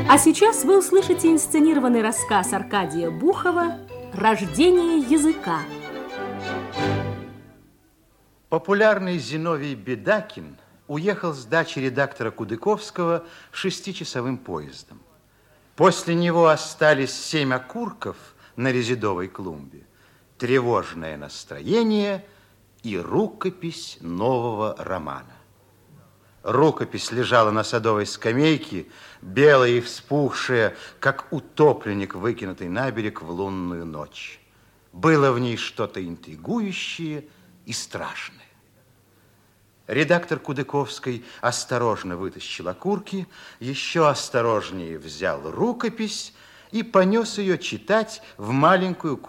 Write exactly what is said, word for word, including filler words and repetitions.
А сейчас вы услышите инсценированный рассказ Аркадия Бухова «Рождение языка». Популярный Зиновий Бедакин уехал с дачи редактора Кудыковского шестичасовым поездом. После него остались семь окурков на резидовой клумбе, тревожное настроение и рукопись нового романа. Рукопись лежала на садовой скамейке, белая и вспухшая, как утопленник, выкинутый на берег в лунную ночь. Было в ней что-то интригующее и страшное. Редактор Кудыковской осторожно вытащил окурки, еще осторожнее взял рукопись и понес ее читать в маленькую